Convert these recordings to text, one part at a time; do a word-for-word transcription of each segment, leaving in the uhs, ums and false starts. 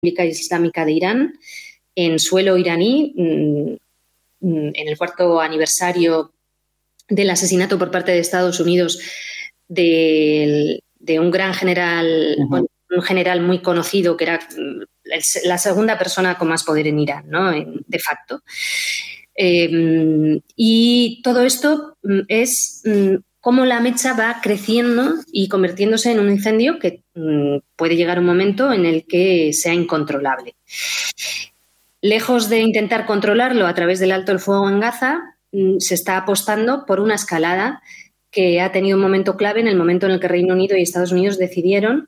República Islámica de Irán en suelo iraní, en el cuarto aniversario del asesinato por parte de Estados Unidos de, de un gran general, uh-huh. bueno, un general muy conocido que era la segunda persona con más poder en Irán, ¿no? De facto. Eh, y todo esto es cómo la mecha va creciendo y convirtiéndose en un incendio que mm, puede llegar un momento en el que sea incontrolable. Lejos de intentar controlarlo a través del alto el fuego en Gaza, mm, se está apostando por una escalada que ha tenido un momento clave en el momento en el que Reino Unido y Estados Unidos decidieron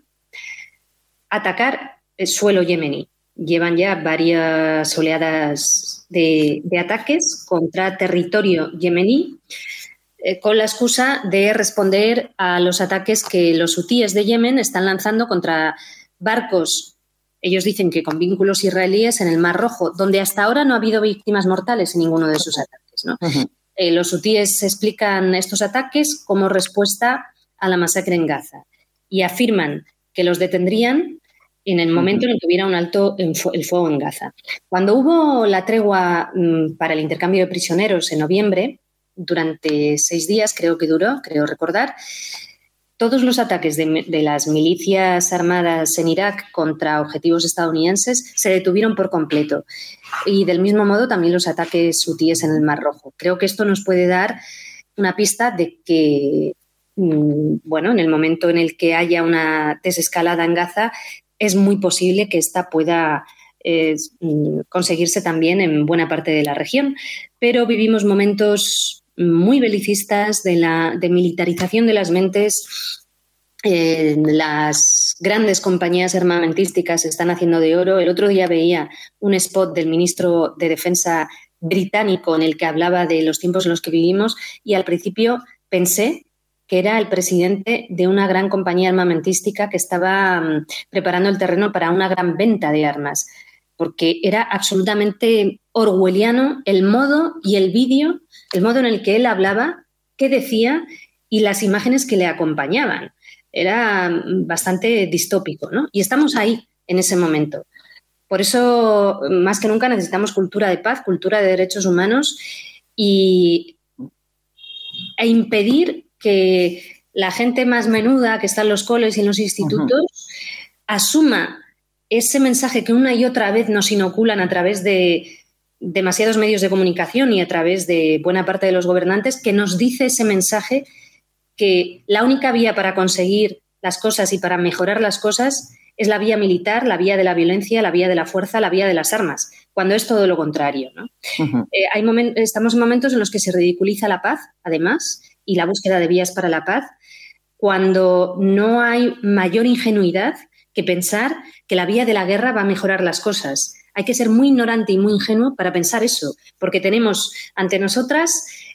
atacar el suelo yemení. Llevan ya varias oleadas de, de ataques contra territorio yemení, con la excusa de responder a los ataques que los hutíes de Yemen están lanzando contra barcos, ellos dicen que con vínculos israelíes, en el Mar Rojo, donde hasta ahora no ha habido víctimas mortales en ninguno de esos ataques, ¿no? Uh-huh. Eh, los hutíes explican estos ataques como respuesta a la masacre en Gaza y afirman que los detendrían en el momento uh-huh. en el que hubiera un alto en fu- el fuego en Gaza. Cuando hubo la tregua mm, para el intercambio de prisioneros en noviembre, durante seis días, creo que duró, creo recordar, todos los ataques de, de las milicias armadas en Irak contra objetivos estadounidenses se detuvieron por completo. Y del mismo modo también los ataques hutíes en el Mar Rojo. Creo que esto nos puede dar una pista de que, bueno, en el momento en el que haya una desescalada en Gaza, es muy posible que esta pueda eh, conseguirse también en buena parte de la región. Pero vivimos momentos muy belicistas de la de militarización de las mentes. Eh, las grandes compañías armamentísticas se están haciendo de oro. El otro día veía un spot del ministro de Defensa británico en el que hablaba de los tiempos en los que vivimos y al principio pensé que era el presidente de una gran compañía armamentística que estaba um, preparando el terreno para una gran venta de armas, porque era absolutamente orwelliano el modo y el vídeo, el modo en el que él hablaba, qué decía y las imágenes que le acompañaban. Era bastante distópico, ¿no? Y estamos ahí, en ese momento. Por eso, más que nunca, necesitamos cultura de paz, cultura de derechos humanos y e impedir que la gente más menuda que está en los coles y en los institutos uh-huh. asuma ese mensaje que una y otra vez nos inoculan a través de demasiados medios de comunicación y a través de buena parte de los gobernantes, que nos dice ese mensaje que la única vía para conseguir las cosas y para mejorar las cosas es la vía militar, la vía de la violencia, la vía de la fuerza, la vía de las armas, cuando es todo lo contrario, ¿no? Uh-huh. Eh, hay moment- estamos en momentos en los que se ridiculiza la paz, además, y la búsqueda de vías para la paz, cuando no hay mayor ingenuidad que pensar que la vía de la guerra va a mejorar las cosas. Hay que ser muy ignorante y muy ingenuo para pensar eso, porque tenemos ante nosotras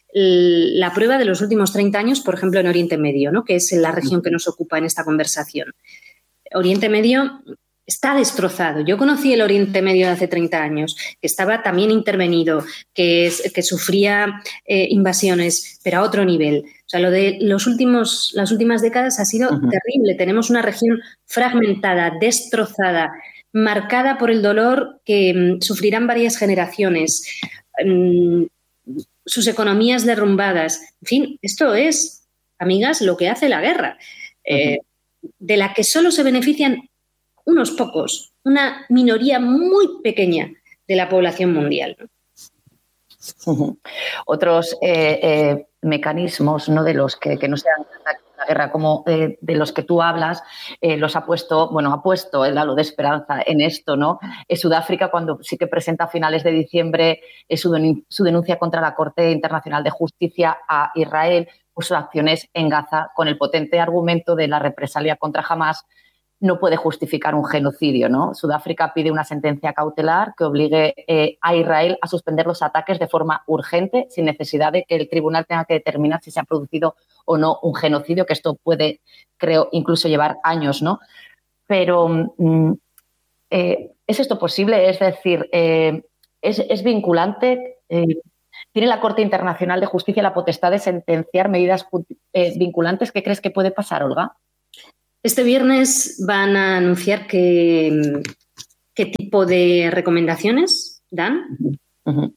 la prueba de los últimos treinta años, por ejemplo, en Oriente Medio, ¿no? Que es la región que nos ocupa en esta conversación. Oriente Medio está destrozado. Yo conocí el Oriente Medio de hace treinta años, que estaba también intervenido, que, es, que sufría eh, invasiones, pero a otro nivel. O sea, lo de los últimos, las últimas décadas ha sido uh-huh. terrible. Tenemos una región fragmentada, destrozada, marcada por el dolor que um, sufrirán varias generaciones, um, sus economías derrumbadas. En fin, esto es, amigas, lo que hace la guerra, eh, uh-huh. de la que solo se benefician unos pocos, una minoría muy pequeña de la población mundial, ¿no? Uh-huh. Otros eh, eh, mecanismos, ¿no? de los que, que no sean la guerra, como eh, de los que tú hablas, eh, los ha puesto, bueno, ha puesto el halo de esperanza en esto, ¿no? Es Sudáfrica, cuando sí que presenta a finales de diciembre eh, su, den- su denuncia contra la Corte Internacional de Justicia a Israel por sus acciones en Gaza, con el potente argumento de la represalia contra Hamás no puede justificar un genocidio, ¿no? Sudáfrica pide una sentencia cautelar que obligue eh, a Israel a suspender los ataques de forma urgente, sin necesidad de que el tribunal tenga que determinar si se ha producido o no un genocidio, que esto puede, creo, incluso llevar años, ¿no? Pero, mm, eh, ¿es esto posible? Es decir, eh, ¿es, es vinculante? Eh, ¿Tiene la Corte Internacional de Justicia la potestad de sentenciar medidas eh, vinculantes? ¿Qué crees que puede pasar, Olga? Este viernes van a anunciar que, ¿Qué tipo de recomendaciones dan? Uh-huh.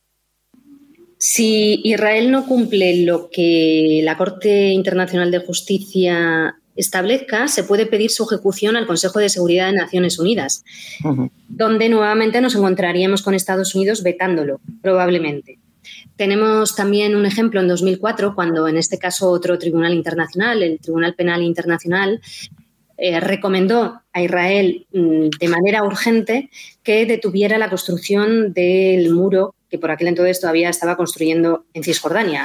Si Israel no cumple lo que la Corte Internacional de Justicia establezca, se puede pedir su ejecución al Consejo de Seguridad de Naciones Unidas, uh-huh. donde nuevamente nos encontraríamos con Estados Unidos vetándolo, probablemente. Tenemos también un ejemplo en dos mil cuatro, cuando en este caso otro tribunal internacional, el Tribunal Penal Internacional, eh, recomendó a Israel mmm, de manera urgente que detuviera la construcción del muro que por aquel entonces todavía estaba construyendo en Cisjordania.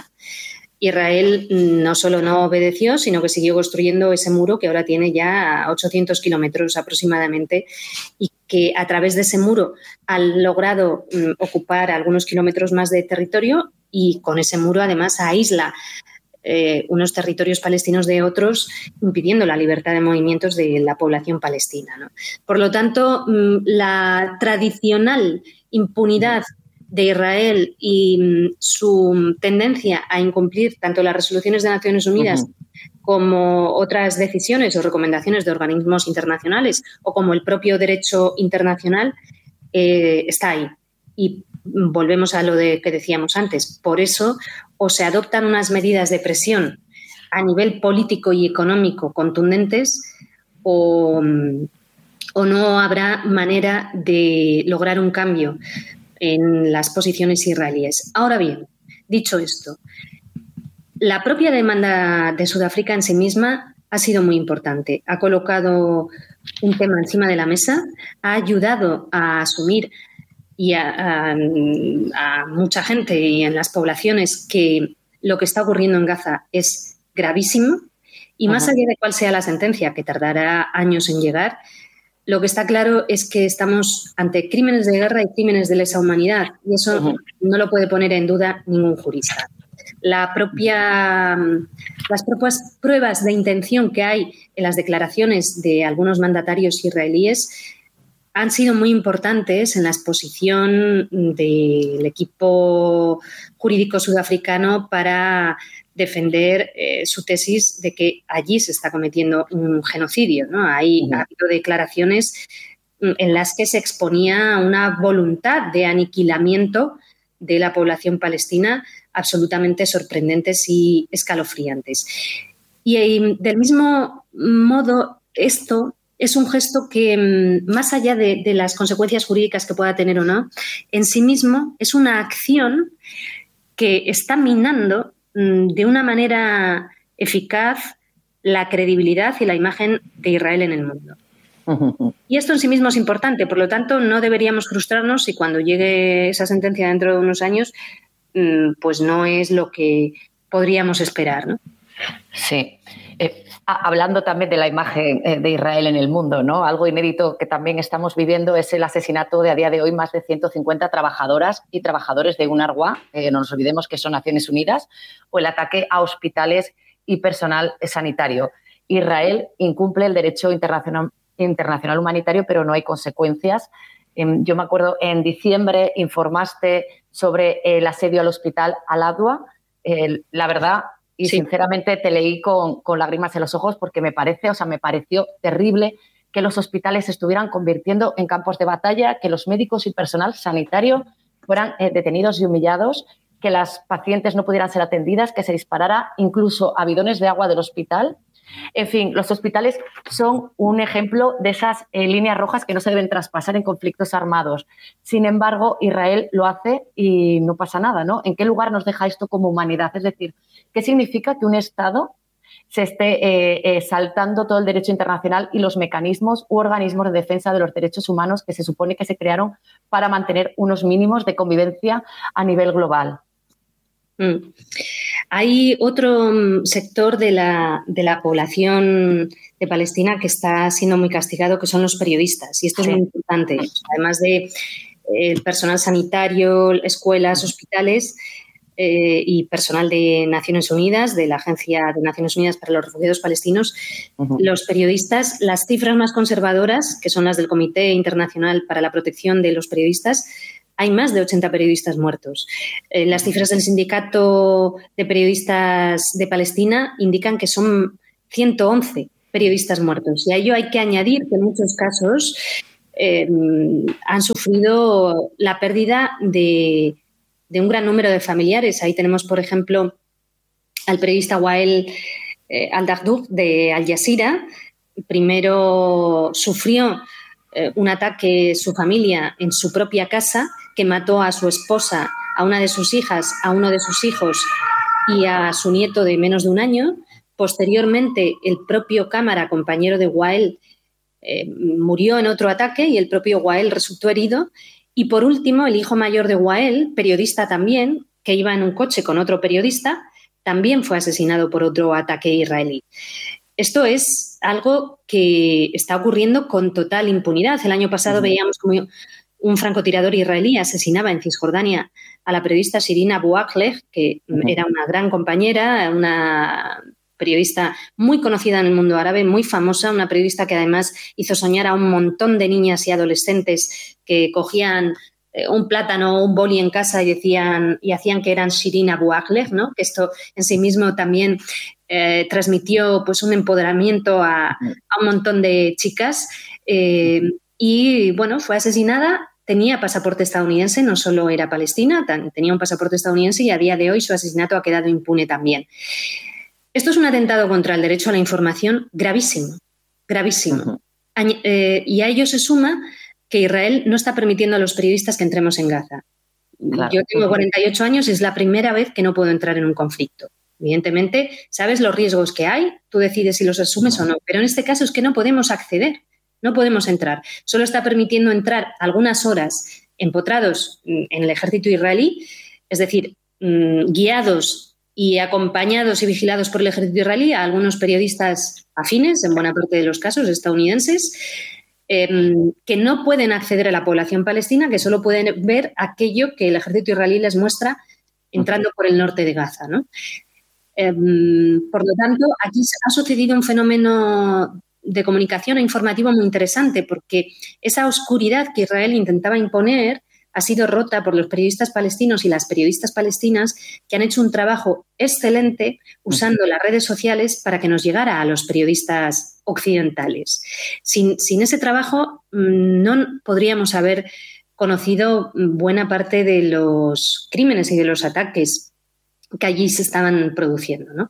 Israel no solo no obedeció, sino que siguió construyendo ese muro que ahora tiene ya ochocientos kilómetros aproximadamente y que a través de ese muro ha logrado um, ocupar algunos kilómetros más de territorio y con ese muro además aísla eh, unos territorios palestinos de otros, impidiendo la libertad de movimientos de la población palestina, ¿no? Por lo tanto, um, la tradicional impunidad de Israel y um, su tendencia a incumplir tanto las resoluciones de Naciones Unidas uh-huh. como otras decisiones o recomendaciones de organismos internacionales o como el propio derecho internacional eh, está ahí. Y volvemos a lo de que decíamos antes. Por eso o se adoptan unas medidas de presión a nivel político y económico contundentes o, o no habrá manera de lograr un cambio en las posiciones israelíes. Ahora bien, dicho esto, la propia demanda de Sudáfrica en sí misma ha sido muy importante. Ha colocado un tema encima de la mesa, ha ayudado a asumir y a, a, a mucha gente y en las poblaciones que lo que está ocurriendo en Gaza es gravísimo y más Ajá. allá de cuál sea la sentencia, que tardará años en llegar, lo que está claro es que estamos ante crímenes de guerra y crímenes de lesa humanidad y eso uh-huh. no lo puede poner en duda ningún jurista. La propia, las propias pruebas de intención que hay en las declaraciones de algunos mandatarios israelíes han sido muy importantes en la exposición del equipo jurídico sudafricano para defender eh, su tesis de que allí se está cometiendo un genocidio, ¿no? Hay, uh-huh. Ha habido declaraciones en las que se exponía una voluntad de aniquilamiento de la población palestina absolutamente sorprendentes y escalofriantes. Y, y del mismo modo, esto es un gesto que, más allá de, de las consecuencias jurídicas que pueda tener o no, en sí mismo es una acción que está minando de una manera eficaz la credibilidad y la imagen de Israel en el mundo. Uh-huh. Y esto en sí mismo es importante, por lo tanto no deberíamos frustrarnos si cuando llegue esa sentencia dentro de unos años pues no es lo que podríamos esperar, ¿no? Sí. Eh, hablando también de la imagen de Israel en el mundo, ¿no? Algo inédito que también estamos viviendo es el asesinato de a día de hoy más de ciento cincuenta trabajadoras y trabajadores de UNRWA, eh, no nos olvidemos que son Naciones Unidas, o el ataque a hospitales y personal sanitario. Israel incumple el derecho internacional, internacional humanitario, pero no hay consecuencias. Eh, yo me acuerdo, en diciembre informaste sobre el asedio al hospital Al-Adwa. Eh, la verdad... Y sí. sinceramente te leí con, con lágrimas en los ojos porque me parece, o sea, me pareció terrible que los hospitales se estuvieran convirtiendo en campos de batalla, que los médicos y personal sanitario fueran eh, detenidos y humillados, que las pacientes no pudieran ser atendidas, que se disparara incluso a bidones de agua del hospital. En fin, los hospitales son un ejemplo de esas eh, líneas rojas que no se deben traspasar en conflictos armados. Sin embargo, Israel lo hace y no pasa nada, ¿no? ¿En qué lugar nos deja esto como humanidad? Es decir, ¿qué significa que un Estado se esté eh, eh, saltando todo el derecho internacional y los mecanismos u organismos de defensa de los derechos humanos que se supone que se crearon para mantener unos mínimos de convivencia a nivel global? Mm. Hay otro sector de la, de la población de Palestina que está siendo muy castigado, que son los periodistas, y esto sí. es muy importante. Además de eh, el personal sanitario, escuelas, hospitales eh, y personal de Naciones Unidas, de la Agencia de Naciones Unidas para los Refugiados Palestinos, uh-huh. los periodistas, las cifras más conservadoras, que son las del Comité Internacional para la Protección de los Periodistas, hay más de ochenta periodistas muertos. Eh, las cifras del Sindicato de Periodistas de Palestina indican que son ciento once periodistas muertos. Y a ello hay que añadir que en muchos casos eh, han sufrido la pérdida de, de un gran número de familiares. Ahí tenemos, por ejemplo, al periodista Wael eh, al-Daghdough de Al Jazeera. Primero sufrió eh, un ataque su familia en su propia casa, que mató a su esposa, a una de sus hijas, a uno de sus hijos y a su nieto de menos de un año. Posteriormente, el propio cámara, compañero de Wael, eh, murió en otro ataque y el propio Wael resultó herido. Y por último, el hijo mayor de Wael, periodista también, que iba en un coche con otro periodista, también fue asesinado por otro ataque israelí. Esto es algo que está ocurriendo con total impunidad. El año pasado uh-huh. veíamos como un francotirador israelí asesinaba en Cisjordania a la periodista Shirin Abu Akleh, que uh-huh. era una gran compañera, una periodista muy conocida en el mundo árabe, muy famosa, una periodista que además hizo soñar a un montón de niñas y adolescentes que cogían eh, un plátano o un boli en casa y decían y hacían que eran Shirin Abu Akleh, ¿no? Que esto en sí mismo también eh, transmitió pues un empoderamiento a, a un montón de chicas. Eh, Y, bueno, fue asesinada, tenía pasaporte estadounidense, no solo era palestina, tenía un pasaporte estadounidense y a día de hoy su asesinato ha quedado impune también. Esto es un atentado contra el derecho a la información gravísimo, gravísimo. Uh-huh. Añ- eh, y a ello se suma que Israel no está permitiendo a los periodistas que entremos en Gaza. Claro. Yo tengo cuarenta y ocho años y es la primera vez que no puedo entrar en un conflicto. Evidentemente, sabes los riesgos que hay, tú decides si los asumes uh-huh. o no, pero en este caso es que no podemos acceder. No podemos entrar. Solo está permitiendo entrar algunas horas empotrados en el ejército israelí, es decir, guiados y acompañados y vigilados por el ejército israelí a algunos periodistas afines, en buena parte de los casos estadounidenses, eh, que no pueden acceder a la población palestina, que solo pueden ver aquello que el ejército israelí les muestra entrando por el norte de Gaza, ¿no? Eh, por lo tanto, aquí ha sucedido un fenómeno de comunicación e informativo muy interesante, porque esa oscuridad que Israel intentaba imponer ha sido rota por los periodistas palestinos y las periodistas palestinas, que han hecho un trabajo excelente usando las redes sociales para que nos llegara a los periodistas occidentales. Sin, sin ese trabajo no podríamos haber conocido buena parte de los crímenes y de los ataques que allí se estaban produciendo, ¿no?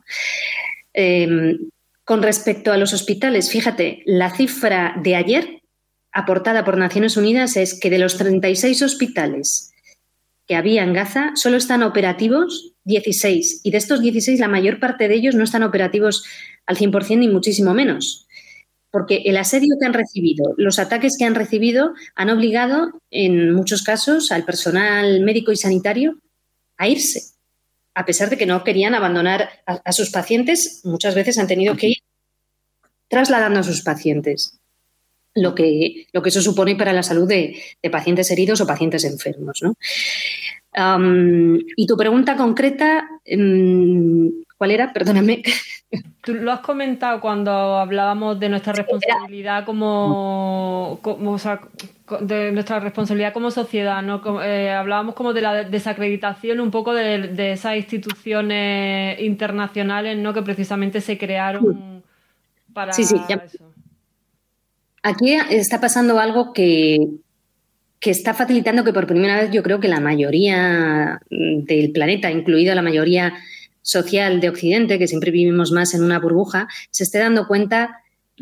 Eh, Con respecto a los hospitales, fíjate, la cifra de ayer aportada por Naciones Unidas es que de los treinta y seis hospitales que había en Gaza, solo están operativos dieciséis. Y de estos dieciséis, la mayor parte de ellos no están operativos al cien por ciento ni muchísimo menos. Porque el asedio que han recibido, los ataques que han recibido, han obligado, en muchos casos, al personal médico y sanitario a irse. A pesar de que no querían abandonar a, a sus pacientes, muchas veces han tenido que ir trasladando a sus pacientes, lo que, lo que eso supone para la salud de, de pacientes heridos o pacientes enfermos, ¿no? Um, y tu pregunta concreta, um, ¿cuál era? Perdóname. Tú lo has comentado cuando hablábamos de nuestra responsabilidad como, como o sea, de nuestra responsabilidad como sociedad, ¿no? Como, eh, hablábamos como de la desacreditación un poco de, de esas instituciones internacionales, ¿no? Que precisamente se crearon para sí, sí, ya. eso. Aquí está pasando algo que, que está facilitando que por primera vez yo creo que la mayoría del planeta, incluida la mayoría social de Occidente, que siempre vivimos más en una burbuja, se esté dando cuenta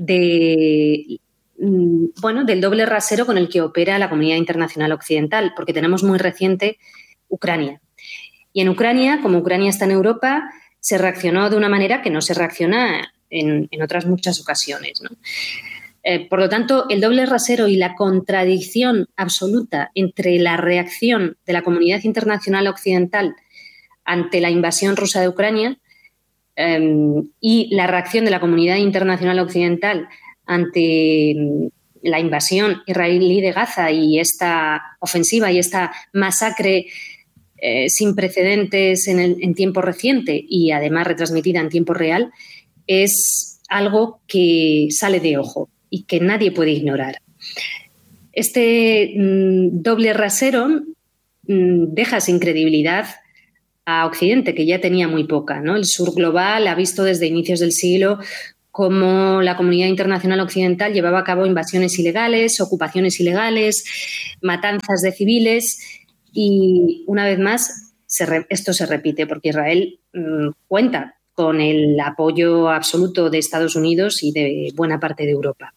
de, bueno, del doble rasero con el que opera la comunidad internacional occidental, porque tenemos muy reciente Ucrania. Y en Ucrania, como Ucrania está en Europa, se reaccionó de una manera que no se reacciona en, en otras muchas ocasiones, ¿no? Eh, por lo tanto, el doble rasero y la contradicción absoluta entre la reacción de la comunidad internacional occidental ante la invasión rusa de Ucrania eh, y la reacción de la comunidad internacional occidental ante la invasión israelí de Gaza y esta ofensiva y esta masacre eh, sin precedentes en, el, en tiempo reciente y además retransmitida en tiempo real, es algo que sale de ojo y que nadie puede ignorar. Este mmm, doble rasero mmm, deja sin credibilidad a Occidente, que ya tenía muy poca, ¿no? El sur global ha visto desde inicios del siglo cómo la comunidad internacional occidental llevaba a cabo invasiones ilegales, ocupaciones ilegales, matanzas de civiles y, una vez más, se re, esto se repite porque Israel mmm, cuenta con el apoyo absoluto de Estados Unidos y de buena parte de Europa.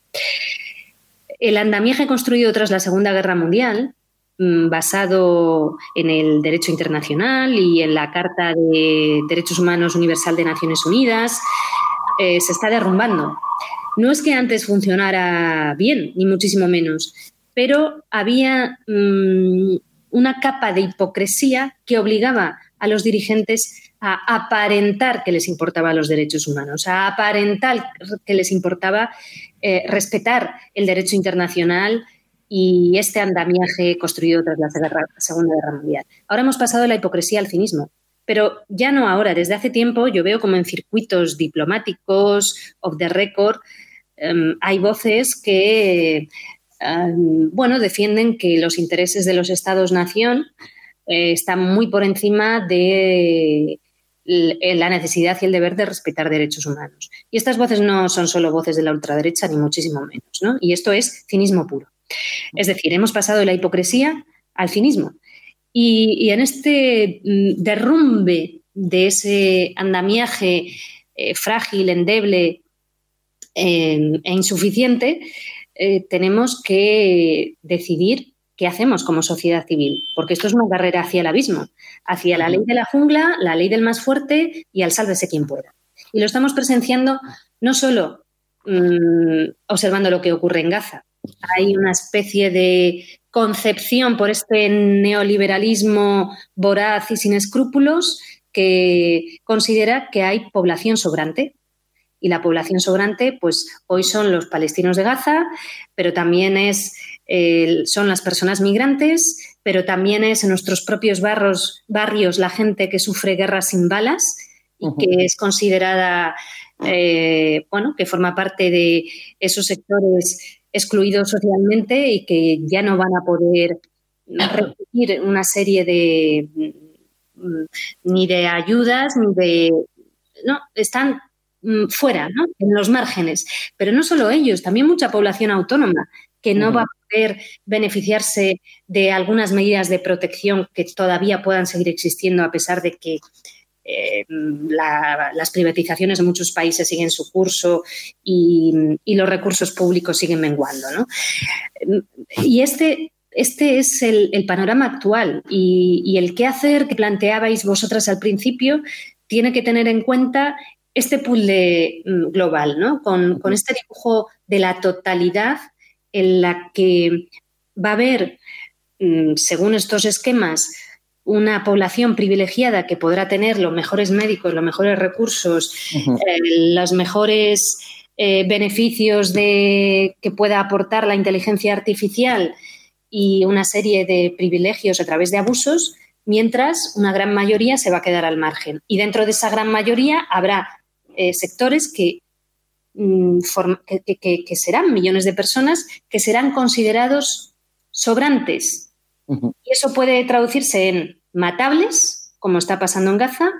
El andamiaje construido tras la Segunda Guerra Mundial, mmm, basado en el derecho internacional y en la Carta de Derechos Humanos Universal de Naciones Unidas, Eh, se está derrumbando. No es que antes funcionara bien, ni muchísimo menos, pero había mmm, una capa de hipocresía que obligaba a los dirigentes a aparentar que les importaban los derechos humanos, a aparentar que les importaba eh, respetar el derecho internacional y este andamiaje construido tras la Segunda Guerra Mundial. Ahora hemos pasado de la hipocresía al cinismo. Pero ya no ahora, desde hace tiempo yo veo como en circuitos diplomáticos, off the record, um, hay voces que, um, bueno, defienden que los intereses de los Estados-nación eh, están muy por encima de la necesidad y el deber de respetar derechos humanos. Y estas voces no son solo voces de la ultraderecha, ni muchísimo menos, ¿no? Y esto es cinismo puro. Es decir, hemos pasado de la hipocresía al cinismo. Y, y en este derrumbe de ese andamiaje eh, frágil, endeble eh, e insuficiente, eh, tenemos que decidir qué hacemos como sociedad civil, porque esto es una carrera hacia el abismo, hacia la ley de la jungla, la ley del más fuerte y al sálvese quien pueda. Y lo estamos presenciando no solo mmm, observando lo que ocurre en Gaza. Hay una especie de concepción por este neoliberalismo voraz y sin escrúpulos que considera que hay población sobrante. Y la población sobrante, pues hoy son los palestinos de Gaza, pero también es, eh, son las personas migrantes, pero también es en nuestros propios barrios, barrios la gente que sufre guerras sin balas y uh-huh. que es considerada, eh, bueno, que forma parte de esos sectores excluidos socialmente y que ya no van a poder recibir una serie de ni de ayudas ni de no están fuera, ¿no? En los márgenes, pero no solo ellos, también mucha población autónoma que no uh-huh. va a poder beneficiarse de algunas medidas de protección que todavía puedan seguir existiendo a pesar de que Eh, la, las privatizaciones en muchos países siguen su curso y, y los recursos públicos siguen menguando, ¿no? Y este, este es el, el panorama actual y, y el qué hacer que planteabais vosotras al principio tiene que tener en cuenta este puzzle global, ¿no? Con, con este dibujo de la totalidad en la que va a haber, según estos esquemas, una población privilegiada que podrá tener los mejores médicos, los mejores recursos, uh-huh. eh, los mejores eh, beneficios de, que pueda aportar la inteligencia artificial y una serie de privilegios a través de abusos, mientras una gran mayoría se va a quedar al margen. Y dentro de esa gran mayoría habrá eh, sectores que, mm, form- que, que, que serán millones de personas que serán considerados sobrantes. Uh-huh. Y eso puede traducirse en matables, como está pasando en Gaza,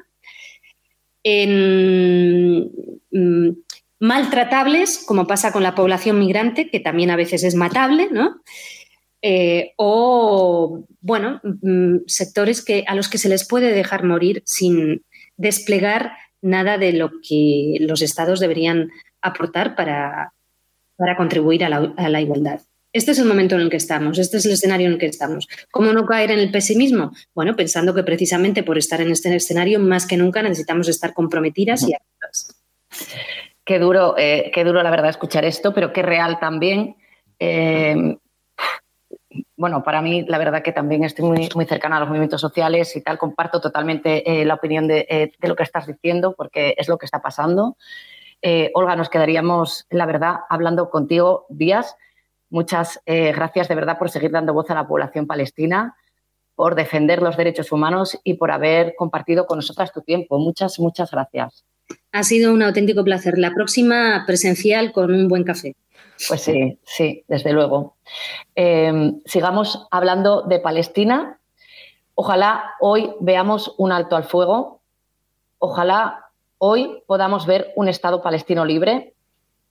en mm, maltratables, como pasa con la población migrante, que también a veces es matable, ¿no? Eh, o, bueno, mm, sectores que, a los que se les puede dejar morir sin desplegar nada de lo que los estados deberían aportar para, para contribuir a la, a la igualdad. Este es el momento en el que estamos, este es el escenario en el que estamos. ¿Cómo no caer en el pesimismo? Bueno, pensando que precisamente por estar en este escenario más que nunca necesitamos estar comprometidas uh-huh. y activas. Qué duro, eh, qué duro la verdad escuchar esto, pero qué real también. Eh, bueno, para mí la verdad que también estoy muy, muy cercana a los movimientos sociales y tal, comparto totalmente eh, la opinión de, eh, de lo que estás diciendo porque es lo que está pasando. Eh, Olga, nos quedaríamos, la verdad, hablando contigo días. Muchas eh, gracias de verdad por seguir dando voz a la población palestina, por defender los derechos humanos y por haber compartido con nosotras tu tiempo. Muchas, muchas gracias. Ha sido un auténtico placer. La próxima presencial con un buen café. Pues sí, sí, desde luego. Eh, sigamos hablando de Palestina. Ojalá hoy veamos un alto al fuego. Ojalá hoy podamos ver un Estado palestino libre.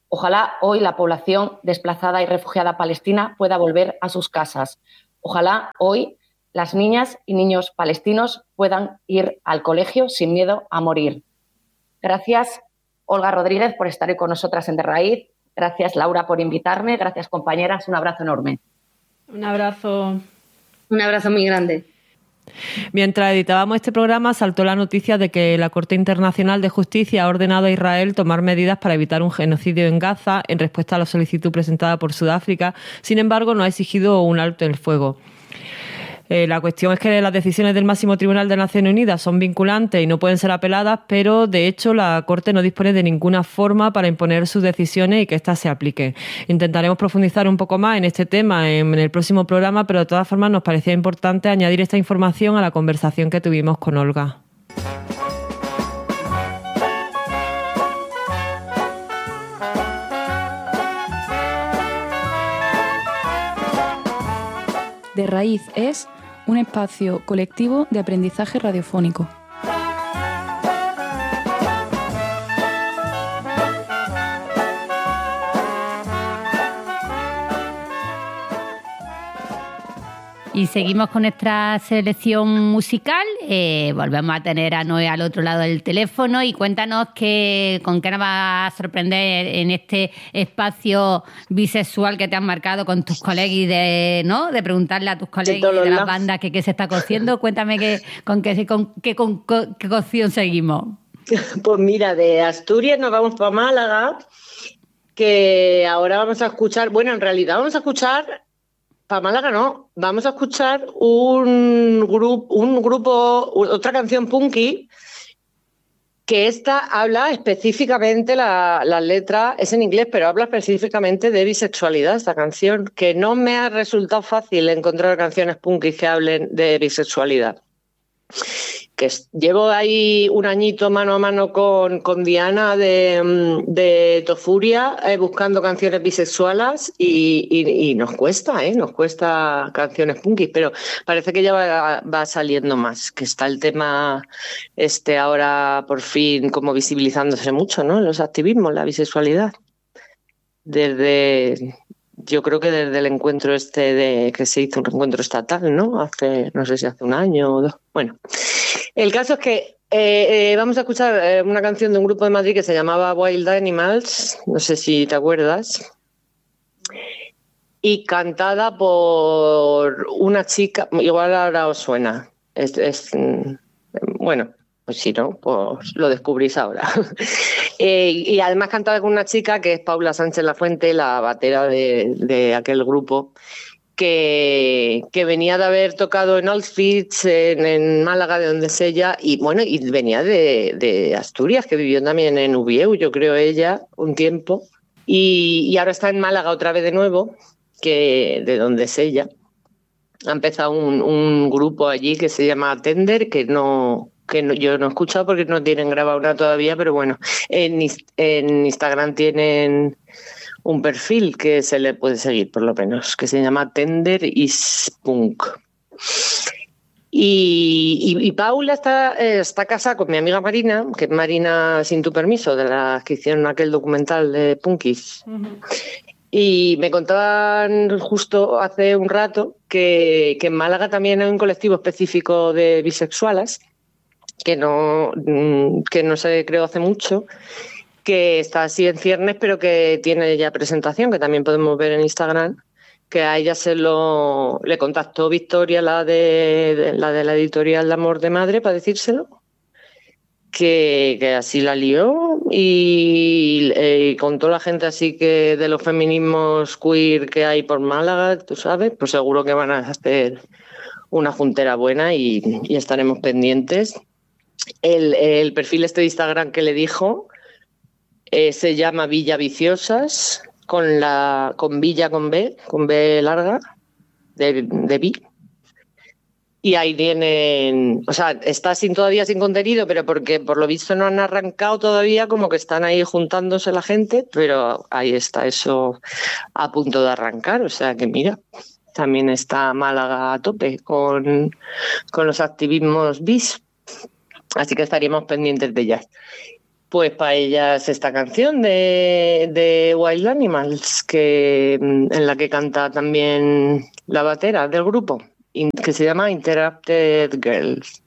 Ojalá hoy la población desplazada y refugiada palestina pueda volver a sus casas. Ojalá hoy las niñas y niños palestinos puedan ir al colegio sin miedo a morir. Gracias, Olga Rodríguez, por estar hoy con nosotras en De Raíz. Gracias, Laura, por invitarme. Gracias, compañeras. Un abrazo enorme. Un abrazo. Un abrazo muy grande. Mientras editábamos este programa, saltó la noticia de que la Corte Internacional de Justicia ha ordenado a Israel tomar medidas para evitar un genocidio en Gaza en respuesta a la solicitud presentada por Sudáfrica. Sin embargo, no ha exigido un alto en el fuego. Eh, la cuestión es que las decisiones del máximo tribunal de Naciones Unidas son vinculantes y no pueden ser apeladas, pero de hecho la Corte no dispone de ninguna forma para imponer sus decisiones y que éstas se apliquen. Intentaremos profundizar un poco más en este tema en, en el próximo programa, pero de todas formas nos parecía importante añadir esta información a la conversación que tuvimos con Olga. De Raíz es un espacio colectivo de aprendizaje radiofónico. Y seguimos con nuestra selección musical. Eh, volvemos a tener a Noé al otro lado del teléfono y cuéntanos que, con qué nos va a sorprender en este espacio bisexual que te han marcado con tus colegas y de, ¿no? de preguntarle a tus colegas de, de las bandas que qué se está cociendo. Cuéntame que, con, qué, con, qué, con qué cocción seguimos. Pues mira, de Asturias nos vamos para Málaga, que ahora vamos a escuchar, bueno, en realidad vamos a escuchar... Para Málaga no, vamos a escuchar un grupo, un grupo, otra canción punky, que esta habla específicamente, la, la letra es en inglés, pero habla específicamente de bisexualidad, esta canción, que no me ha resultado fácil encontrar canciones punky que hablen de bisexualidad. Que llevo ahí un añito mano a mano con, con Diana de, de Tofuria eh, buscando canciones bisexuales y, y, y nos cuesta, ¿eh? Nos cuesta canciones punkis, pero parece que ya va, va saliendo más, que está el tema este ahora por fin como visibilizándose mucho, ¿no? En los activismos, la bisexualidad. Desde... Yo creo que desde el encuentro este de que se hizo un encuentro estatal, ¿no? Hace, no sé si hace un año o dos. Bueno, el caso es que eh, eh, vamos a escuchar eh, una canción de un grupo de Madrid que se llamaba Wild Animals, no sé si te acuerdas, y cantada por una chica, igual ahora os suena, es, es bueno, pues si no, pues lo descubrís ahora. eh, y además cantada con una chica que es Paula Sánchez Lafuente, la batera de, de aquel grupo, que, que venía de haber tocado en Auschwitz, en, en Málaga, de donde es ella, y bueno, y venía de, de Asturias, que vivió también en Ubieu, yo creo ella, un tiempo, y, y ahora está en Málaga otra vez de nuevo, que de donde es ella. Ha empezado un, un grupo allí que se llama Tender, que no... que no, yo no he escuchado porque no tienen grabado una todavía, pero bueno, en, en Instagram tienen un perfil que se le puede seguir, por lo menos, que se llama Tender is Punk. Y, y, y Paula está, está casada con mi amiga Marina, que es Marina Sin Tu Permiso, de la que hicieron aquel documental de Punkis. Uh-huh. Y me contaban justo hace un rato que, que en Málaga también hay un colectivo específico de bisexuales, que no, que no se creó hace mucho, que está así en ciernes, pero que tiene ya presentación, que también podemos ver en Instagram, que a ella se lo le contactó Victoria, la de, de la de la editorial de Amor de Madre, para decírselo, que, que así la lió y, y con toda la gente así que de los feminismos queer que hay por Málaga, tú sabes, pues seguro que van a hacer una juntera buena y, y estaremos pendientes. El, el perfil este de Instagram que le dijo eh, se llama Villa Viciosas, con la con Villa con B, con B larga, de, de Vi. Y ahí tienen, o sea, está sin todavía sin contenido, pero porque por lo visto no han arrancado todavía, como que están ahí juntándose la gente, pero ahí está eso a punto de arrancar, o sea que mira, también está Málaga a tope con, con los activismos bis. Así que estaríamos pendientes de ellas. Pues para ellas esta canción de, de Wild Animals, que, en la que canta también la batera del grupo, que se llama Interrupted Girls.